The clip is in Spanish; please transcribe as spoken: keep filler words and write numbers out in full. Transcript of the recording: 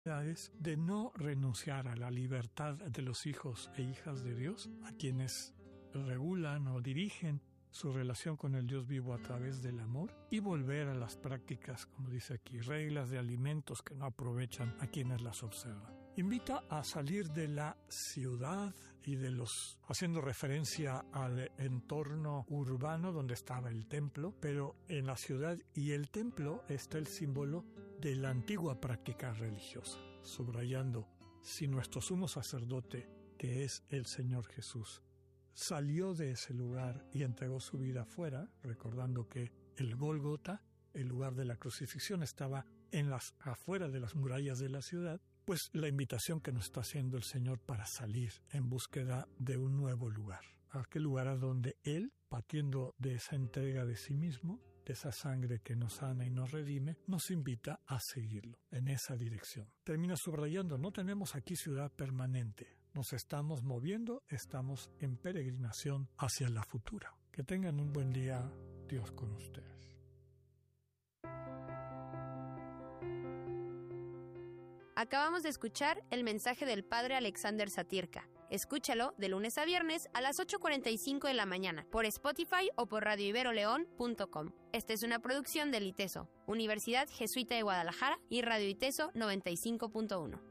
de no renunciar a la libertad de los hijos e hijas de Dios, a quienes regulan o dirigen su relación con el Dios vivo a través del amor, y volver a las prácticas, como dice aquí, reglas de alimentos que no aprovechan a quienes las observan. Invita a salir de la ciudad y de los, haciendo referencia al entorno urbano donde estaba el templo, pero en la ciudad y el templo está el símbolo de la antigua práctica religiosa, subrayando: si nuestro sumo sacerdote, que es el Señor Jesús, salió de ese lugar y entregó su vida afuera, recordando que el Gólgota, el lugar de la crucifixión, estaba en las afuera de las murallas de la ciudad, pues la invitación que nos está haciendo el Señor para salir en búsqueda de un nuevo lugar, aquel lugar a donde Él, partiendo de esa entrega de sí mismo, de esa sangre que nos sana y nos redime, nos invita a seguirlo en esa dirección. Termina subrayando: no tenemos aquí ciudad permanente, nos estamos moviendo, estamos en peregrinación hacia la futura. Que tengan un buen día, Dios con ustedes. Acabamos de escuchar el mensaje del Padre Alexander Satirka. Escúchalo de lunes a viernes a las ocho cuarenta y cinco de la mañana por Spotify o por radio ibero león punto com. Esta es una producción del ITESO, Universidad Jesuita de Guadalajara, y Radio ITESO noventa y cinco punto uno.